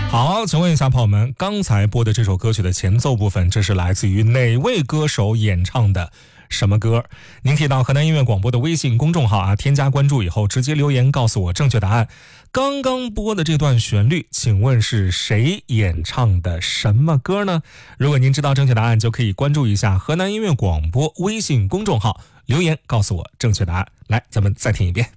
好，请问一下朋友们，刚才播的这首歌曲的前奏部分，这是来自于哪位歌手演唱的什么歌？您可以到河南音乐广播的微信公众号添加关注以后，直接留言告诉我正确答案。刚刚播的这段旋律，请问是谁演唱的什么歌呢？如果您知道正确答案，就可以关注一下河南音乐广播微信公众号，留言告诉我正确答案。来，咱们再听一遍。